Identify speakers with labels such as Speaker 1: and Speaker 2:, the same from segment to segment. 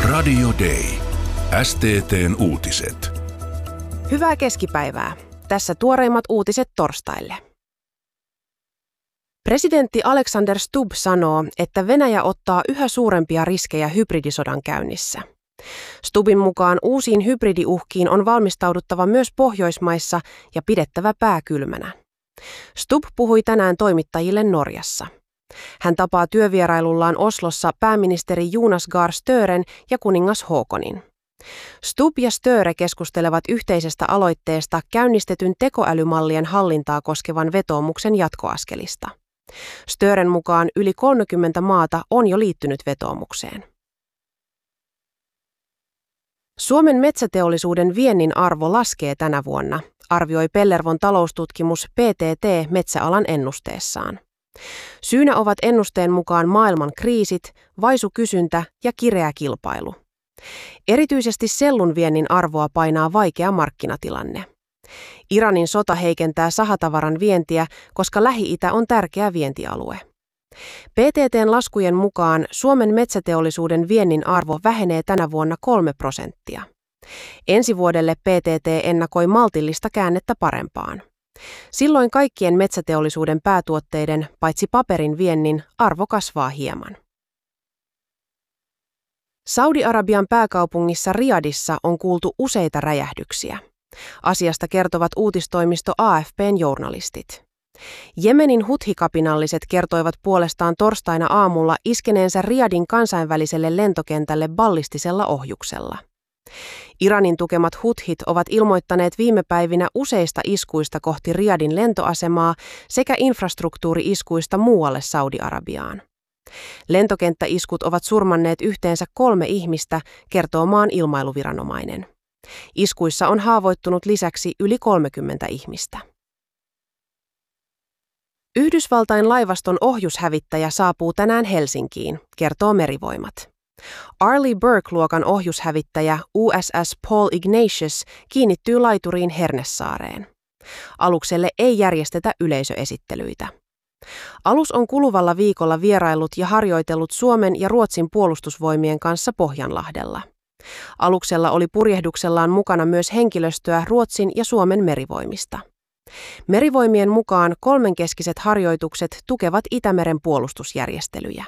Speaker 1: Radio Day. STT:n uutiset.
Speaker 2: Hyvää keskipäivää. Tässä tuoreimmat uutiset torstaille. Presidentti Alexander Stubb sanoo, että Venäjä ottaa yhä suurempia riskejä hybridisodan käynnissä. Stubbin mukaan uusiin hybridiuhkiin on valmistauduttava myös Pohjoismaissa ja pidettävä pää kylmänä. Stubb puhui tänään toimittajille Norjassa. Hän tapaa työvierailullaan Oslossa pääministeri Jonas Gahr Støren ja kuningas Haakonin. Stubb ja Støre keskustelevat yhteisestä aloitteesta käynnistetyn tekoälymallien hallintaa koskevan vetoomuksen jatkoaskelista. Støren mukaan yli 30 maata on jo liittynyt vetoomukseen. Suomen metsäteollisuuden viennin arvo laskee tänä vuonna, arvioi Pellervon taloustutkimus PTT metsäalan ennusteessaan. Syynä ovat ennusteen mukaan maailman kriisit, vaisu kysyntä ja kireä kilpailu. Erityisesti sellun viennin arvoa painaa vaikea markkinatilanne. Iranin sota heikentää sahatavaran vientiä, koska Lähi-itä on tärkeä vientialue. PTT:n laskujen mukaan Suomen metsäteollisuuden viennin arvo vähenee tänä vuonna 3%. Ensi vuodelle PTT ennakoi maltillista käännettä parempaan. Silloin kaikkien metsäteollisuuden päätuotteiden, paitsi paperin viennin, arvo kasvaa hieman. Saudi-Arabian pääkaupungissa Riyadissa on kuultu useita räjähdyksiä. Asiasta kertovat uutistoimisto AFP:n journalistit. Jemenin huthikapinalliset kertoivat puolestaan torstaina aamulla iskeneensä Riyadin kansainväliselle lentokentälle ballistisella ohjuksella. Iranin tukemat huthit ovat ilmoittaneet viime päivinä useista iskuista kohti Riyadin lentoasemaa sekä infrastruktuuri-iskuista muualle Saudi-Arabiaan. Lentokenttäiskut ovat surmanneet yhteensä 3 ihmistä, kertoo maan ilmailuviranomainen. Iskuissa on haavoittunut lisäksi yli 30 ihmistä. Yhdysvaltain laivaston ohjushävittäjä saapuu tänään Helsinkiin, kertoo Merivoimat. Arleigh Burke-luokan ohjushävittäjä USS Paul Ignatius kiinnittyy laituriin Hernesaareen. Alukselle ei järjestetä yleisöesittelyitä. Alus on kuluvalla viikolla vieraillut ja harjoitellut Suomen ja Ruotsin puolustusvoimien kanssa Pohjanlahdella. Aluksella oli purjehduksellaan mukana myös henkilöstöä Ruotsin ja Suomen merivoimista. Merivoimien mukaan kolmenkeskiset harjoitukset tukevat Itämeren puolustusjärjestelyjä.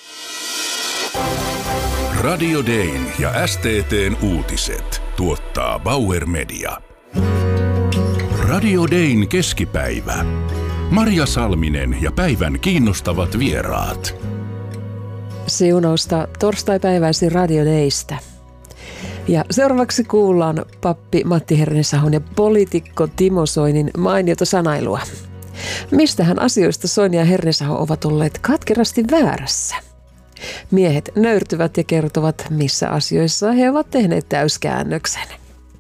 Speaker 1: Radio Dayn ja STT:n uutiset tuottaa Bauer Media. Radio Dayn keskipäivä. Marja Salminen ja päivän kiinnostavat vieraat.
Speaker 3: Siunausta torstaipäiväisin Radio Daystä. Ja seuraavaksi kuullaan pappi Matti Hernesahon ja poliitikko Timo Soinin mainiota sanailua. Mistähän asioista Soini ja Hernesaho ovat olleet katkerasti väärässä? Miehet nöyrtyvät ja kertovat, missä asioissa he ovat tehneet täyskäännöksen.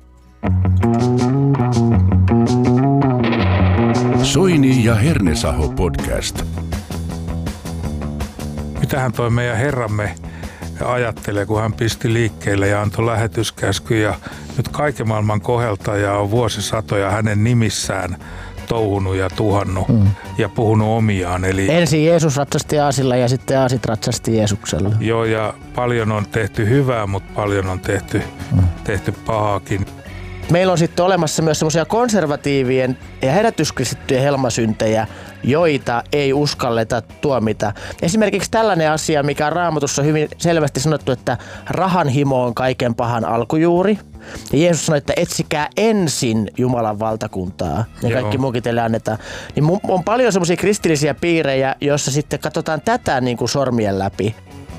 Speaker 1: Soini ja Hernesaho podcast.
Speaker 4: Mitähän toi meidän herramme ajattelee, kun hän pisti liikkeelle ja antoi lähetyskäsky ja nyt kaiken maailman koheltaja on vuosisatoja hänen nimissään touhunut ja tuhannut ja puhunut omiaan. Eli
Speaker 5: ensin Jeesus ratsasti aasilla ja sitten aasit ratsasti Jeesuksella.
Speaker 4: Joo, ja paljon on tehty hyvää, mutta paljon on tehty pahaakin.
Speaker 5: Meillä on sitten olemassa myös semmoisia konservatiivien ja herätyskristittyjen helmasyntejä, joita ei uskalleta tuomita. Esimerkiksi tällainen asia, mikä on Raamatussa hyvin selvästi sanottu, että rahanhimo on kaiken pahan alkujuuri. Ja Jeesus sanoi, että etsikää ensin Jumalan valtakuntaa ja kaikki muukin teille annetaan. Niin on paljon semmoisia kristillisiä piirejä, joissa sitten katsotaan tätä niin kuin sormien läpi.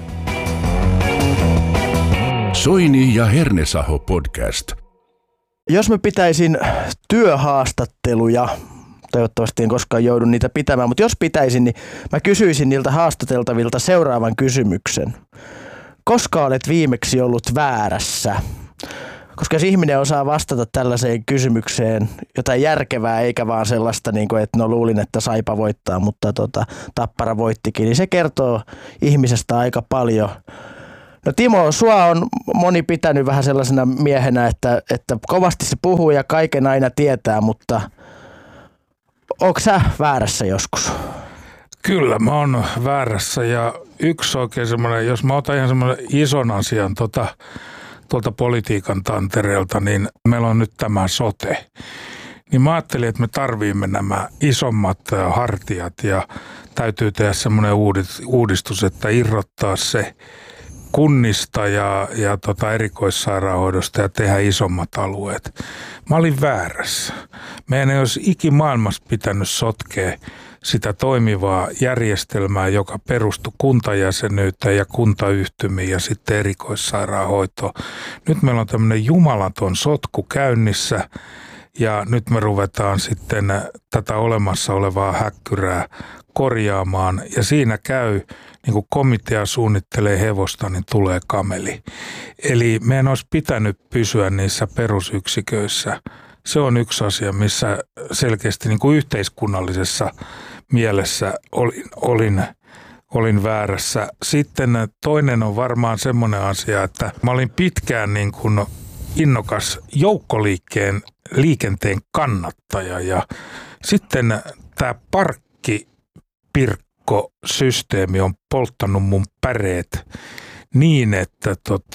Speaker 1: Soini ja Hernesaho podcast.
Speaker 5: Jos mä pitäisin työhaastatteluja, toivottavasti en koskaan joudu niitä pitämään, mutta jos pitäisin, niin mä kysyisin niiltä haastateltavilta seuraavan kysymyksen. Koska olet viimeksi ollut väärässä? Koska jos ihminen osaa vastata tällaiseen kysymykseen jotain järkevää, eikä vaan sellaista, että no luulin, että Saipa voittaa, mutta Tappara voittikin, niin se kertoo ihmisestä aika paljon. No Timo, sua on moni pitänyt vähän sellaisena miehenä, että kovasti se puhuu ja kaiken aina tietää, mutta onko sä väärässä joskus?
Speaker 4: Kyllä mä oon väärässä ja yksi oikein semmoinen, jos mä otan ihan semmoinen ison asian tuolta politiikan tantereelta, niin meillä on nyt tämä sote. Niin mä ajattelin, että me tarviimme nämä isommat hartiat ja täytyy tehdä semmoinen uudistus, että irrottaa se kunnista ja erikoissairaanhoidosta ja tehdä isommat alueet. Mä olin väärässä. Meidän ei olisi ikimaailmassa pitänyt sotkea sitä toimivaa järjestelmää, joka perustui kuntajäsenyyteen ja kuntayhtymiin ja sitten erikoissairaanhoitoon. Nyt meillä on tämmöinen jumalaton sotku käynnissä ja nyt me ruvetaan sitten tätä olemassa olevaa häkkyrää korjaamaan ja siinä käy, niin kuin komitea suunnittelee hevosta, niin tulee kameli. Eli meidän olisi pitänyt pysyä niissä perusyksiköissä. Se on yksi asia, missä selkeästi niin kuin yhteiskunnallisessa mielessä olin väärässä. Sitten toinen on varmaan semmoinen asia, että mä olin pitkään niin kuin innokas liikenteen kannattaja ja sitten tämä parkkipirkkosysteemi on polttanut mun päreet niin, että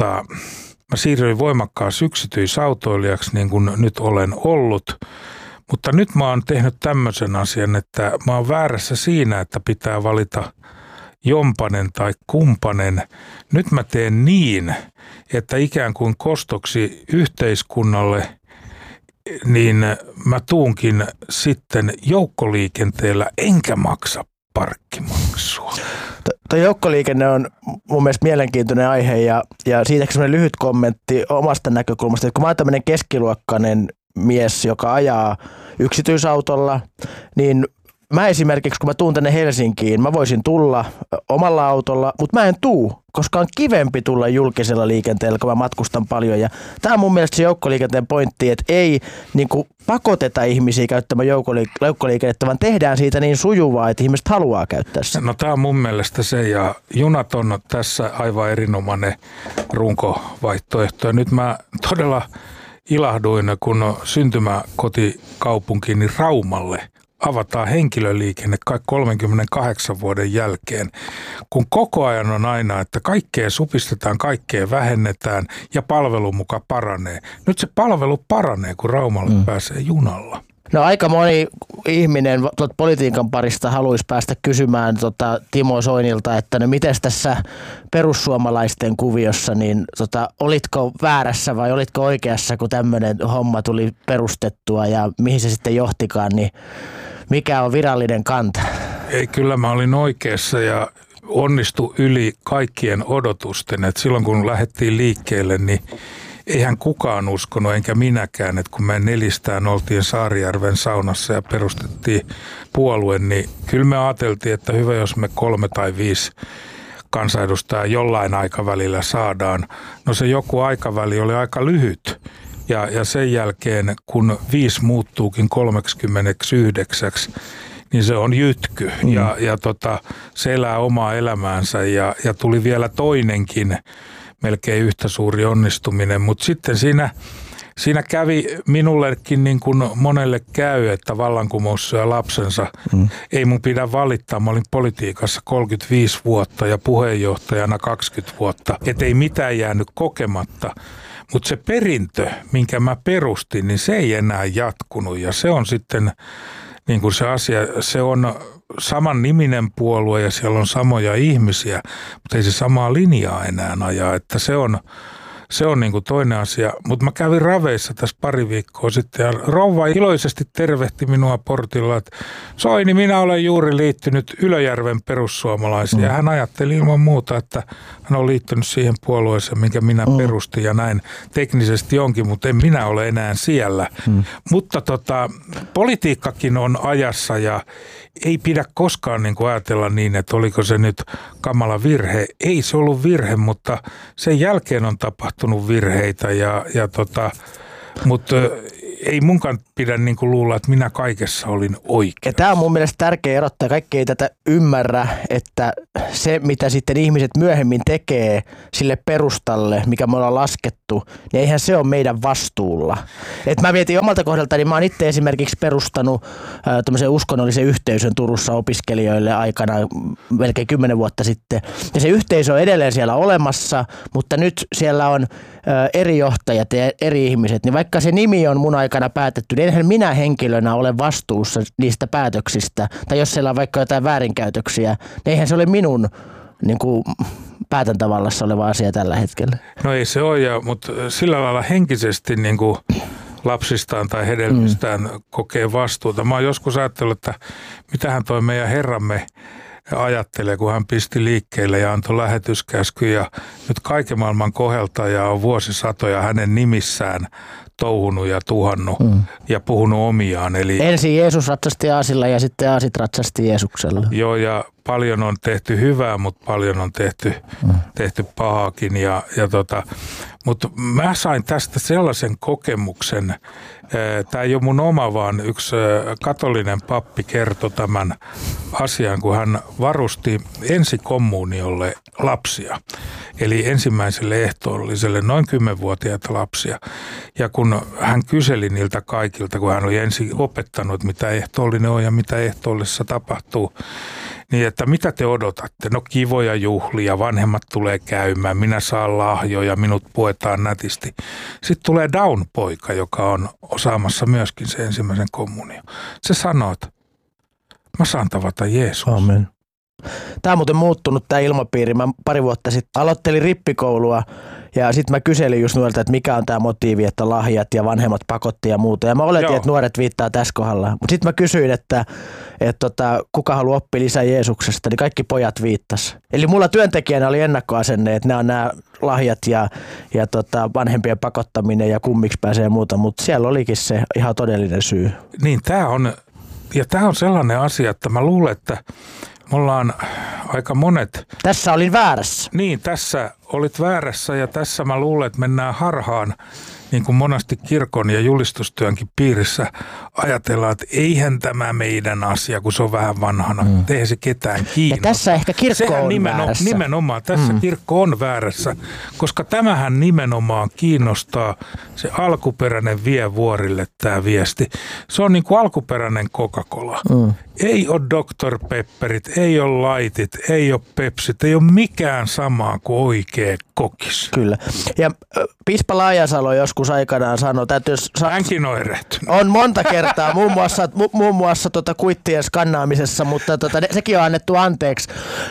Speaker 4: mä siirryin voimakkaasti yksityisautoilijaksi niin kuin nyt olen ollut, mutta nyt mä oon tehnyt tämmöisen asian, että mä oon väärässä siinä, että pitää valita jompanen tai kumpanen. Nyt mä teen niin, että ikään kuin kostoksi yhteiskunnalle, niin mä tuunkin sitten joukkoliikenteellä enkä maksa parkkimaksua.
Speaker 5: Tuo joukkoliikenne on mun mielestä mielenkiintoinen aihe ja siitä semmoinen lyhyt kommentti omasta näkökulmasta. Että kun mä oon tämmöinen keskiluokkainen mies, joka ajaa yksityisautolla, niin mä esimerkiksi, kun mä tuun tänne Helsinkiin, mä voisin tulla omalla autolla, mutta mä en tuu, koska on kivempi tulla julkisella liikenteellä, kun mä matkustan paljon. Ja tää on mun mielestä se joukkoliikenteen pointti, että ei niin kuin pakoteta ihmisiä käyttämään joukkoliikennettä, vaan tehdään siitä niin sujuvaa, että ihmiset haluaa käyttää sitä.
Speaker 4: No tää on mun mielestä se, ja junat on tässä aivan erinomainen runkovaihtoehto. Ja nyt mä todella ilahduin, kun syntymäkotikaupunkini Raumalle avataan henkilöliikenne kai 38 vuoden jälkeen, kun koko ajan on aina, että kaikkea supistetaan, kaikkea vähennetään ja palvelu muka paranee. Nyt se palvelu paranee, kun Raumalle pääsee junalla.
Speaker 5: No aika moni ihminen politiikan parista haluaisi päästä kysymään Timo Soinilta, että no mites tässä perussuomalaisten kuviossa, niin olitko väärässä vai olitko oikeassa, kun tämmöinen homma tuli perustettua ja mihin se sitten johtikaan, niin mikä on virallinen kanta?
Speaker 4: Ei, kyllä mä olin oikeassa ja onnistui yli kaikkien odotusten. Et silloin kun lähdettiin liikkeelle, niin eihän kukaan uskonut, enkä minäkään, että kun me 4 oltiin Saarijärven saunassa ja perustettiin puolue, niin kyllä me ajateltiin, että hyvä, jos me 3 tai 5 kansanedustajaa jollain aikavälillä saadaan. No se joku aikaväli oli aika lyhyt. Ja sen jälkeen, kun 5 muuttuukin 39, niin se on jytky. Se elää omaa elämäänsä ja tuli vielä toinenkin melkein yhtä suuri onnistuminen. Mutta sitten siinä kävi minullekin niin kuin monelle käy, että vallankumous syö lapsensa. Ei mun pidä valittaa. Mä olin politiikassa 35 vuotta ja puheenjohtajana 20 vuotta. Et ei mitään jäänyt kokematta. Mutta se perintö, minkä mä perustin, niin se ei enää jatkunut ja se on sitten niin kuin se asia, se on saman niminen puolue ja siellä on samoja ihmisiä, mutta ei se samaa linjaa enää ajaa, että se on niin kuin toinen asia. Mutta mä kävin raveissa tässä pari viikkoa sitten ja rouva iloisesti tervehti minua portilla, että Soini, minä olen juuri liittynyt Ylöjärven perussuomalaisiin. Ja hän ajatteli ilman muuta, että hän on liittynyt siihen puolueeseen, minkä minä perustin ja näin teknisesti onkin, mutta en minä ole enää siellä. Mutta politiikkakin on ajassa ja ei pidä koskaan niin kuin ajatella niin, että oliko se nyt kamala virhe. Ei se ollut virhe, mutta sen jälkeen on tapahtunut virheitä, mutta ei munkaan pidä niin kuin luulla, että minä kaikessa olin oikein.
Speaker 5: Ja tämä on mun mielestä tärkeä erottaa. Kaikki ei tätä ymmärrä, että se mitä sitten ihmiset myöhemmin tekee sille perustalle, mikä me ollaan laskettu, niin eihän se ole meidän vastuulla. Et mä mietin omalta kohdalta, niin mä oon itse esimerkiksi perustanut tämmöisen uskonnollisen yhteisön Turussa opiskelijoille aikana melkein 10 vuotta sitten. Ja se yhteisö on edelleen siellä olemassa, mutta nyt siellä on eri johtajat ja eri ihmiset, niin vaikka se nimi on mun aikana päätetty, niin enhän minä henkilönä ole vastuussa niistä päätöksistä. Tai jos siellä on vaikka jotain väärinkäytöksiä, niin eihän se ole minun niin kuin päätäntävallassa oleva asia tällä hetkellä.
Speaker 4: No ei se ole, mutta sillä lailla henkisesti niin kuin lapsistaan tai hedelmistään kokee vastuuta. Mä oon joskus ajatellut, että mitähän toi meidän Herramme ajattelee, kun hän pisti liikkeelle ja antoi lähetyskäsky ja nyt kaiken maailman koheltaja on vuosisatoja hänen nimissään touhunut ja tuhannut ja puhunut omiaan. Eli
Speaker 5: ensin Jeesus ratsasti aasilla ja sitten aasit ratsasti Jeesuksella.
Speaker 4: Joo, ja paljon on tehty hyvää, mutta paljon on tehty pahaakin. Mutta mä sain tästä sellaisen kokemuksen, tämä ei ole mun oma, vaan yksi katolinen pappi kertoi tämän asian, kun hän varusti ensikommuuniolle lapsia. Eli ensimmäiselle ehtoolliselle noin 10-vuotiaita lapsia. Ja kun hän kyseli niiltä kaikilta, kun hän oli ensin opettanut, mitä ehtoollinen on ja mitä ehtoollisessa tapahtuu, niin että mitä te odotatte? No kivoja juhlia, vanhemmat tulee käymään, minä saan lahjoja, minut puetaan nätisti. Sitten tulee Down-poika, joka on osaamassa myöskin se ensimmäisen kommunion. Se sanoo, että mä saan tavata Jeesus.
Speaker 5: Amen. Tämä on muuten muuttunut tämä ilmapiiri. Mä pari vuotta sitten aloittelin rippikoulua ja sitten mä kyselin just nuorilta, että mikä on tämä motiivi, että lahjat ja vanhemmat pakotti ja muuta. Ja mä oletin, että nuoret viittaa tässä kohdalla. Mutta sitten mä kysyin, että kuka haluaa oppia lisää Jeesuksesta, niin kaikki pojat viittas. Eli mulla työntekijänä oli ennakkoasenne, että nämä lahjat ja vanhempien pakottaminen ja kummiksi pääsee ja muuta. Mutta siellä olikin se ihan todellinen syy.
Speaker 4: Niin, tämä on sellainen asia, että mä luulen, että me ollaan aika monet.
Speaker 5: Tässä olin väärässä.
Speaker 4: Niin, tässä olit väärässä ja tässä mä luulen, että mennään harhaan, niin kuin monesti kirkon ja julistustyönkin piirissä ajatellaan, että eihän tämä meidän asia, kun se on vähän vanhana. Eihän se ketään kiinnosta.
Speaker 5: Ja tässä ehkä kirkko on väärässä.
Speaker 4: Nimenomaan, tässä kirkko on väärässä, koska tämähän nimenomaan kiinnostaa se alkuperäinen vie vuorille tämä viesti. Se on niin kuin alkuperäinen Coca-Cola. Ei ole Dr. Pepperit, ei ole Lightit, ei ole Pepsit, ei ole mikään samaa kuin oikea kokis.
Speaker 5: Kyllä. Ja piispa Laajasalo joskus aikanaan sanoi, että jos
Speaker 4: hänkin on erehtynyt.
Speaker 5: On monta kertaa, muun muassa kuittien skannaamisessa, mutta sekin on annettu anteeksi,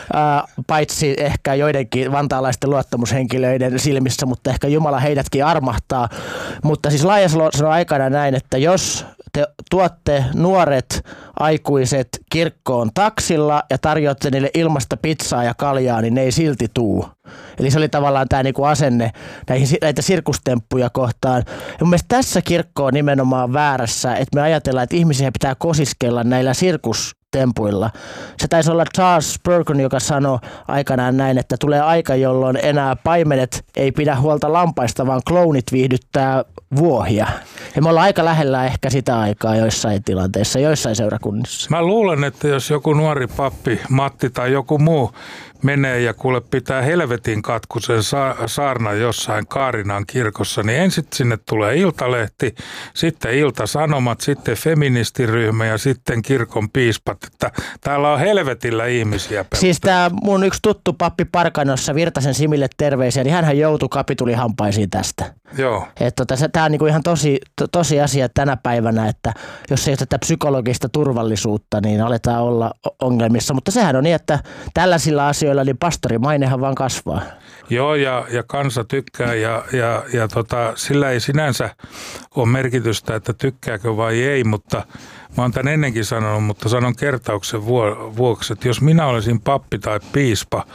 Speaker 5: paitsi ehkä joidenkin vantaalaisten luottamushenkilöiden silmissä, mutta ehkä Jumala heidätkin armahtaa. Mutta siis Laajasalo sanoi aikanaan näin, että jos te tuotte nuoret aikuiset kirkkoon taksilla ja tarjoatte niille ilmasta pizzaa ja kaljaa, niin ne ei silti tuu. Eli se oli tavallaan tämä niinku asenne näitä sirkustemppuja kohtaan. Ja mun mielestä tässä kirkko on nimenomaan väärässä, että me ajatellaan, että ihmisiä pitää kosiskella näillä sirkustempuilla. Se taisi olla Charles Spurgeon, joka sanoi aikanaan näin, että tulee aika, jolloin enää paimenet ei pidä huolta lampaista, vaan klounit viihdyttää vuohia. Ja me ollaan aika lähellä ehkä sitä aikaa joissain tilanteissa, joissain seurakunnissa.
Speaker 4: Mä luulen, että jos joku nuori pappi, Matti tai joku muu menee ja kuule pitää helvetin katkuisen saarna jossain Kaarinan kirkossa, niin ensin sinne tulee Iltalehti, sitten Ilta-Sanomat, sitten feministiryhmä ja sitten kirkon piispat. Että täällä on helvetillä ihmisia.
Speaker 5: Siis tämä mun yksi tuttu pappi Parkanossa, Virtasen Simille terveisiä, niin hänhän joutui kapitulihampaisiin tästä.
Speaker 4: Joo.
Speaker 5: Tämä on niinku ihan tosi asia tänä päivänä, että jos ei ole tätä psykologista turvallisuutta, niin aletaan olla ongelmissa. Mutta sehän on niin, että tällaisilla asioilla niin pastorimainehan vaan kasvaa.
Speaker 4: Joo, ja kansa tykkää ja sillä ei sinänsä ole merkitystä, että tykkääkö vai ei, mutta mä oon tämän ennenkin sanonut, mutta sanon kertauksen vuoksi, että jos minä olisin pappi tai piispa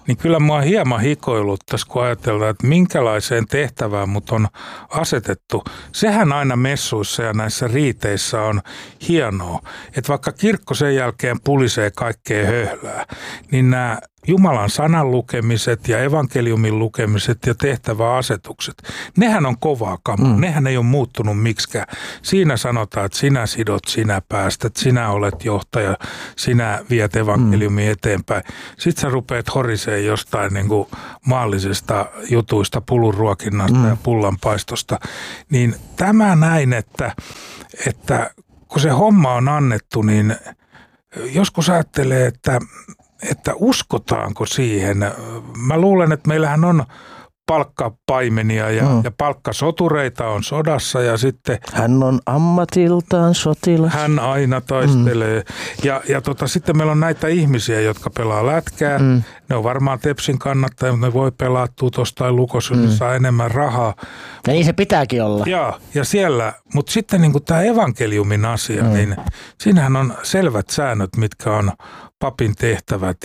Speaker 4: niin kyllä mua hieman hikoiluttaisi, kun ajatellaan, että minkälaiseen tehtävään mut on asetettu. Sehän aina messuissa ja näissä riiteissä on hienoa, että vaikka kirkko sen jälkeen pulisee kaikkea höhlää, niin nämä Jumalan sanan lukemiset ja evankeliumin lukemiset ja tehtäväasetukset, nehän on kovaa kamaa. Nehän ei ole muuttunut miksikään. Siinä sanotaan, että sinä sidot, sinä päästät, sinä olet johtaja, sinä viet evankeliumia eteenpäin. Sitten sä rupeat horiseen jostain niin kuin maallisesta jutuista, pulunruokinnasta ja pullanpaistosta. Niin tämä näin, että kun se homma on annettu, niin joskus ajattelee, että uskotaanko siihen. Mä luulen, että meillähän on palkkapaimenia ja palkkasotureita on sodassa ja sitten...
Speaker 5: Hän on ammatiltaan sotilas.
Speaker 4: Hän aina taistelee. Ja sitten meillä on näitä ihmisiä, jotka pelaa lätkää. Ne on varmaan Tepsin kannattajia, mutta ne voi pelaa Tutosta tai Lukossa, niin saa enemmän rahaa.
Speaker 5: Ja niin se pitääkin olla.
Speaker 4: Ja siellä, mutta sitten niin tämä evankeliumin asia, niin siinähän on selvät säännöt, mitkä on papin tehtävät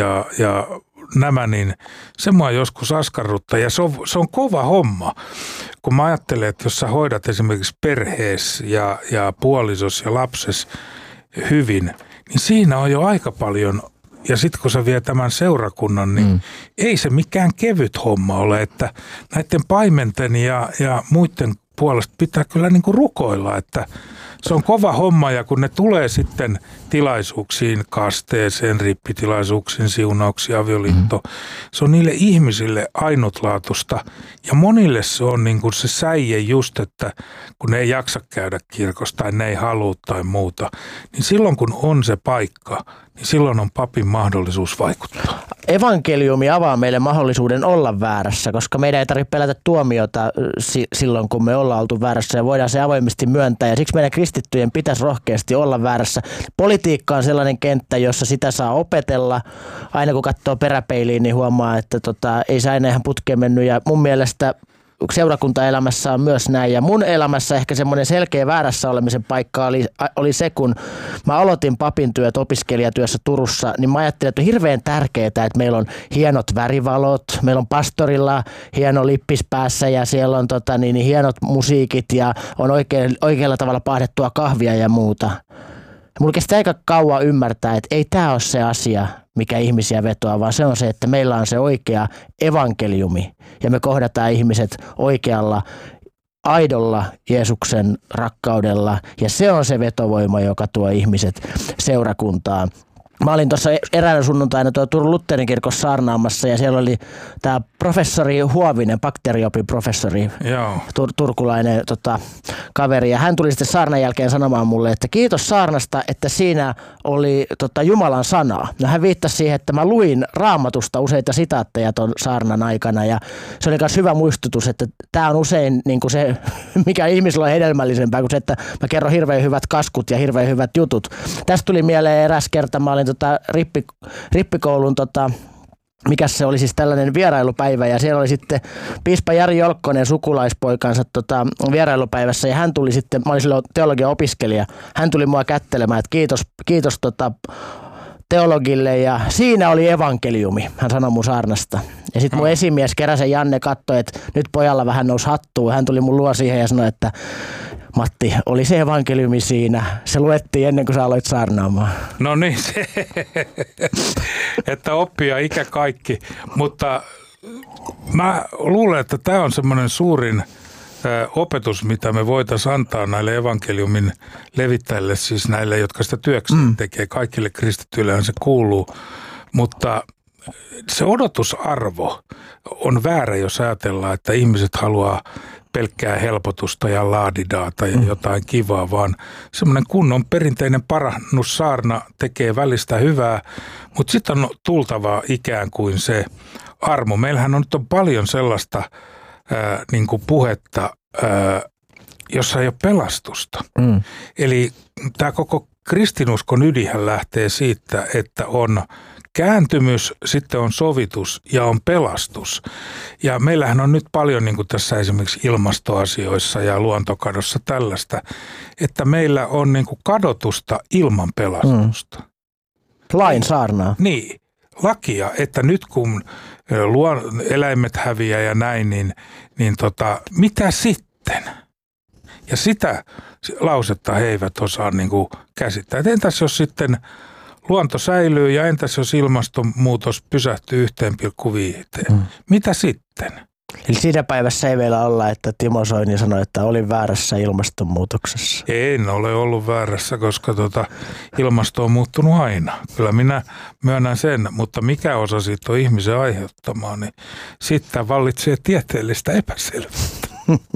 Speaker 4: ja nämä, niin se mua joskus askarruttaa. Ja se on kova homma, kun mä ajattelen, että jos sä hoidat esimerkiksi perheessä ja puolisos ja lapses hyvin, niin siinä on jo aika paljon. Ja sitten kun sä vie tämän seurakunnan, niin ei se mikään kevyt homma ole, että näiden paimenten ja muiden puolesta pitää kyllä niin kuin rukoilla, että se on kova homma ja kun ne tulee sitten tilaisuuksiin, kasteeseen, rippitilaisuuksiin, siunauksiin, avioliitto, se on niille ihmisille ainutlaatuista ja monille se on niin kuin se säie just, että kun ne ei jaksa käydä kirkossa tai ne ei halua tai muuta, niin silloin kun on se paikka, niin silloin on papin mahdollisuus vaikuttaa.
Speaker 5: Evankeliumi avaa meille mahdollisuuden olla väärässä, koska meidän ei tarvitse pelätä tuomiota silloin, kun me ollaan oltu väärässä ja voidaan se avoimesti myöntää. Ja siksi meidän kristittyjen pitäisi rohkeasti olla väärässä. Politiikka on sellainen kenttä, jossa sitä saa opetella. Aina kun katsoo peräpeiliin, niin huomaa, että ei se aina ihan putkeen mennyt. Ja mun mielestä seurakuntaelämässä on myös näin. Ja mun elämässä ehkä semmoinen selkeä väärässä olemisen paikka oli se, kun mä aloitin papin työt opiskelijatyössä Turussa, niin mä ajattelin, että on hirveän tärkeää, että meillä on hienot värivalot, meillä on pastorilla hieno lippis päässä ja siellä on hienot musiikit ja on oikealla tavalla paahdettua kahvia ja muuta. Mulla kesti aika kauan ymmärtää, että ei tämä ole se asia, mikä ihmisiä vetoaa, vaan se on se, että meillä on se oikea evankeliumi ja me kohdataan ihmiset oikealla, aidolla Jeesuksen rakkaudella ja se on se vetovoima, joka tuo ihmiset seurakuntaan. Mä olin tuossa eräänä sunnuntaina Turun Lutherin kirkossa saarnaamassa ja siellä oli tämä professori Huovinen, bakteeriopin professori, turkulainen kaveri. Ja hän tuli sitten saarnan jälkeen sanomaan mulle, että kiitos saarnasta, että siinä oli Jumalan sanaa. No hän viittasi siihen, että mä luin Raamatusta useita sitaatteja ton saarnan aikana ja se oli myös hyvä muistutus, että tämä on usein niin kuin se, mikä ihmisellä on hedelmällisempää kuin se, että mä kerron hirveän hyvät kaskut ja hirveän hyvät jutut. Tästä tuli mieleen eräs kerta, mä olin rippikoulun mikä se oli siis tällainen vierailupäivä ja siellä oli sitten piispa Jari Jolkkonen sukulaispoikansa vierailupäivässä ja hän tuli sitten, mä olin silloin teologian opiskelija, hän tuli mua kättelemään, että kiitos teologille ja siinä oli evankeliumi, hän sanoi mun saarnasta. Ja sitten mun esimies Keräsen Janne katsoi, että nyt pojalla vähän nousi hattua, hän tuli mun luo siihen ja sanoi, että Matti, oli se evankeliumi siinä. Se luettiin ennen kuin sä aloit saarnaamaan.
Speaker 4: No niin, että oppia ikä kaikki. Mutta mä luulen, että tämä on semmoinen suurin opetus, mitä me voitaisiin antaa näille evankeliumin levittäjille, siis näille, jotka sitä työkseen tekee. Kaikille kristityillehän se kuuluu, mutta se odotusarvo on väärä, jos ajatellaan, että ihmiset haluaa pelkkää helpotusta ja laadidaata ja jotain kivaa, vaan semmoinen kunnon perinteinen parannussaarna tekee välistä hyvää, mutta sitten on tultava ikään kuin se armo. Meillähän on nyt paljon sellaista niin kuin puhetta, jossa ei ole pelastusta. Eli tämä koko kristinuskon ydinhän lähtee siitä, että on kääntymys, sitten on sovitus ja on pelastus. Ja meillähän on nyt paljon niin kuin tässä esimerkiksi ilmastoasioissa ja luontokadossa tällaista, että meillä on niin kuin kadotusta ilman pelastusta.
Speaker 5: Lain saarnaa.
Speaker 4: Niin. lakia, että nyt kun eläimet häviää ja näin, niin mitä sitten? Ja sitä lausetta he eivät osaa niin kuin käsittää. Et entäs jos sitten luonto säilyy ja entäs jos ilmastonmuutos pysähtyy 1,5? Mitä sitten?
Speaker 5: Eli siinä päivässä ei vielä olla, että Timo Soini sanoi, että olin väärässä ilmastonmuutoksessa.
Speaker 4: En ole ollut väärässä, koska ilmasto on muuttunut aina. Kyllä minä myönnän sen, mutta mikä osa siitä on ihmisen aiheuttamaa, niin sitten vallitsee tieteellistä epäselvyyttä.